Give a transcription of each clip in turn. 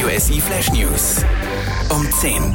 Radio SI Flash News. Um 10.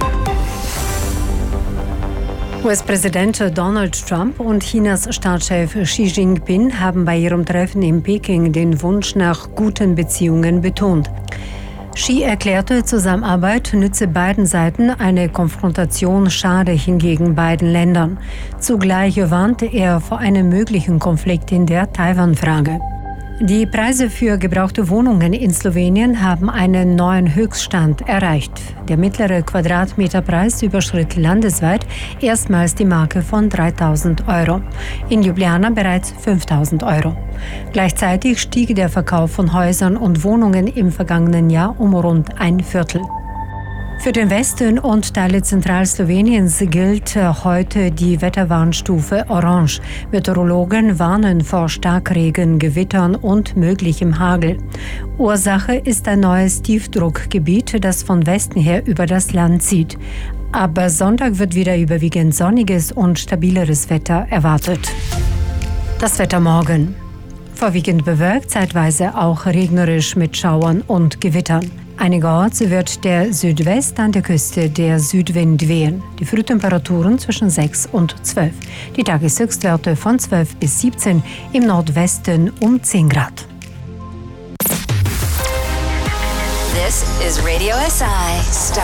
US-Präsident Donald Trump und Chinas Staatschef Xi Jinping haben bei ihrem Treffen in Peking den Wunsch nach guten Beziehungen betont. Xi erklärte, Zusammenarbeit nütze beiden Seiten, eine Konfrontation schade hingegen beiden Ländern. Zugleich warnte er vor einem möglichen Konflikt in der Taiwan-Frage. Die Preise für gebrauchte Wohnungen in Slowenien haben einen neuen Höchststand erreicht. Der mittlere Quadratmeterpreis überschritt landesweit erstmals die Marke von 3.000 €. In Ljubljana bereits 5.000 €. Gleichzeitig stieg der Verkauf von Häusern und Wohnungen im vergangenen Jahr um rund ein Viertel. Für den Westen und Teile Zentralsloweniens gilt heute die Wetterwarnstufe Orange. Meteorologen warnen vor Starkregen, Gewittern und möglichem Hagel. Ursache ist ein neues Tiefdruckgebiet, das von Westen her über das Land zieht. Ab Sonntag wird wieder überwiegend sonniges und stabileres Wetter erwartet. Das Wetter morgen. Vorwiegend bewölkt, zeitweise auch regnerisch mit Schauern und Gewittern. Einigerorts wird der Südwest an der Küste der Südwind wehen. Die Frühtemperaturen zwischen 6 und 12. Die Tageshöchstwerte von 12 bis 17, im Nordwesten um 10 Grad. This is Radio SI.